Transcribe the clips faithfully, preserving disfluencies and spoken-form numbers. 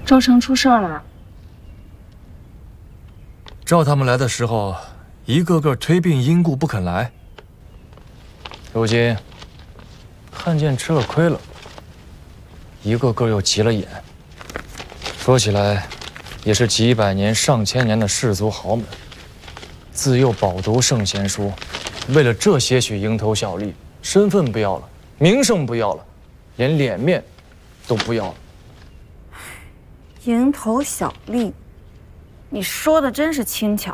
周成出事了。 召他们来的时候，一个个推病因故不肯来。如今看见吃了亏了，一个个又急了眼。说起来，也是几百年、上千年的氏族豪门，自幼饱读圣贤书，为了这些许蝇头小利，身份不要了，名声不要了，连脸面都不要了。 蝇头小利，你说的真是轻巧。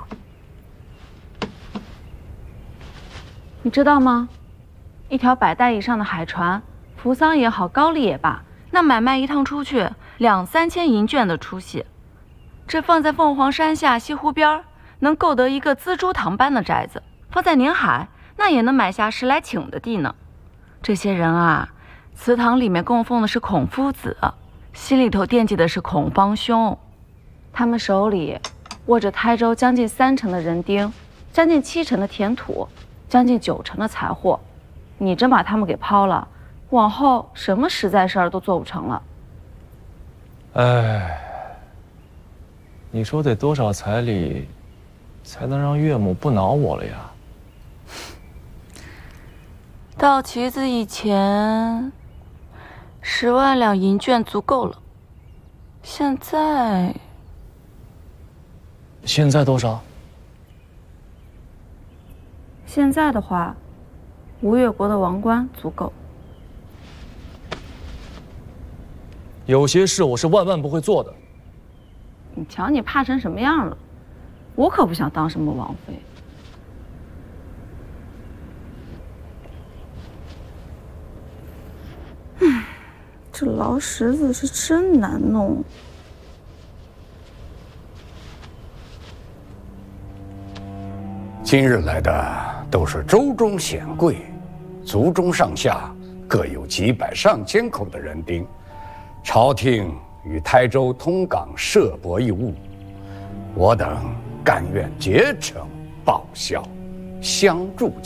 你知道吗？一条百代以上的海船，扶桑也好，高丽也罢，那买卖一趟出去两三千银卷的出息，这放在凤凰山下西湖边，能购得一个资珠堂般的宅子；放在宁海，那也能买下十来顷的地呢。这些人啊，祠堂里面供奉的是孔夫子，心里头惦记的是孔方兄，他们手里握着台州将近三成的人丁，将近七成的田土，将近九成的财货。你真把他们给抛了，往后什么实在事儿都做不成了。 哎，你说得多少彩礼，才能让岳母不恼我了呀？ 到期子以前，十万两银卷足够了。现在， 现在多少？ 现在的话，吴越国的王冠足够。 有些事我是万万不会做的。 你瞧你怕成什么样了，我可不想当什么王妃。嗯，这劳什子是真难弄。 今日来的都是州中显贵，族中上下各有几百上千口的人丁。朝廷与台州通港设博一物，我等甘愿竭诚报效，相助。